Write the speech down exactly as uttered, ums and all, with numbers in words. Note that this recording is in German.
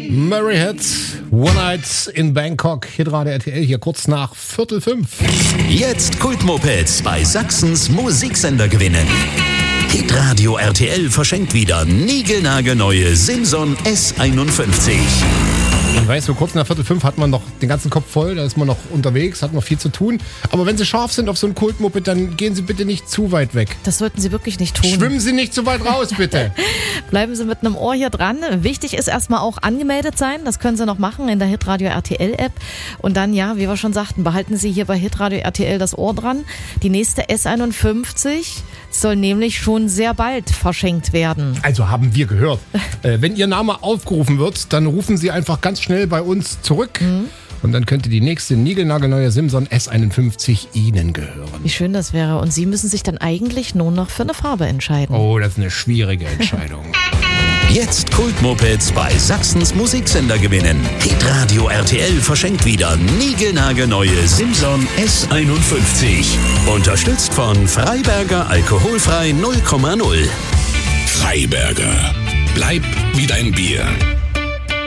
Mary Head, One Night in Bangkok, Hitradio R T L, hier kurz nach Viertel fünf. Jetzt Kultmopeds bei Sachsens Musiksender gewinnen. Hitradio R T L verschenkt wieder niegelnagelneue Simson S einundfünfzig. Ich weiß, so kurz nach Viertel fünf hat man noch den ganzen Kopf voll, da ist man noch unterwegs, hat noch viel zu tun. Aber wenn Sie scharf sind auf so ein Kultmoped, dann gehen Sie bitte nicht zu weit weg. Das sollten Sie wirklich nicht tun. Schwimmen Sie nicht zu weit raus, bitte. Bleiben Sie mit einem Ohr hier dran. Wichtig ist erstmal auch angemeldet sein. Das können Sie noch machen in der Hitradio R T L App. Und dann, ja, wie wir schon sagten, behalten Sie hier bei Hitradio R T L das Ohr dran. Die nächste S einundfünfzig soll nämlich schon sehr bald verschenkt werden. Also haben wir gehört. äh, wenn Ihr Name aufgerufen wird, dann rufen Sie einfach ganz schnell bei uns zurück. Mhm. Und dann könnte die nächste niegelnagelneue Simson S einundfünfzig Ihnen gehören. Wie schön das wäre. Und Sie müssen sich dann eigentlich nur noch für eine Farbe entscheiden. Oh, das ist eine schwierige Entscheidung. Jetzt Kultmopeds bei Sachsens Musiksender gewinnen. Hitradio R T L verschenkt wieder niegelnagelneue Simson S einundfünfzig. Unterstützt von Freiberger Alkoholfrei null Komma null. Freiberger. Bleib wie dein Bier.